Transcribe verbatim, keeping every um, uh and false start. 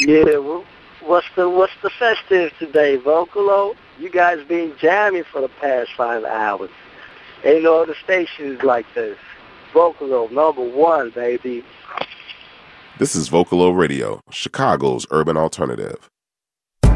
Yeah, well, what's the what's the festive today, Vocalo? You guys been jamming for the past five hours. Ain't no other stations like this. Vocalo, number one, baby. This is Vocalo Radio, Chicago's urban alternative.